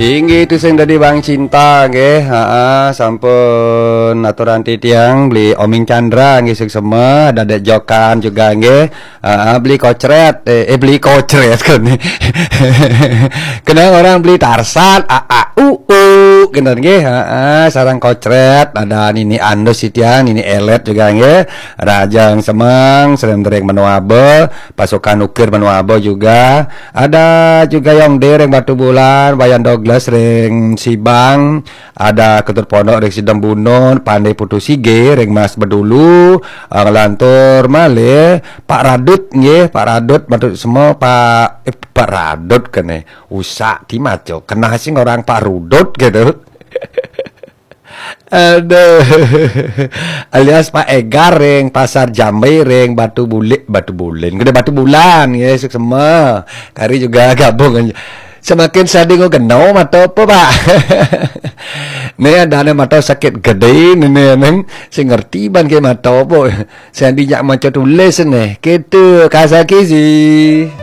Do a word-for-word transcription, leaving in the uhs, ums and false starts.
Hingga itu sing dari Bang Cinta nggih, heeh, sampun aturan titiang beli Oming Chandra nggih sing semua, ada Dek Jokan juga nggih. Heeh, beli kocret, eh, eh beli kocret kan. Kena orang beli Tarsan, a a u u, kena nggih, heeh, sarang kocret, ada Nini Ando sitiang, Nini Elet juga nggih. Rajang Semang, Serendreng Menuabe, pasukan ukir Menuabe juga. Ada juga yang dereng Batu Bulan, Bayan Douglas ring Sibang, ada Ketur Pondok ring Sidem Bunun, Pandai Putu Sige ring Mas Bedulu, uh, lantur malih Pak Radut nggih, Pak Radut Batu semua Pak eh, Pak Radut kene usak di maco kena sing orang Pak Rudut gitu. Aduh, alias Pak Egar ring Pasar Jambai ring Batu Bulik, Batu Bulin, gede Batu Bulan ya semua. Kari juga gabung. Semakin sading kok kenal mata apa Pak. Nih ada nih mata sakit gede nih neng, saya ngerti ban ke mata apa. Saya dijak macam tulis nih, gitu kasaki sih.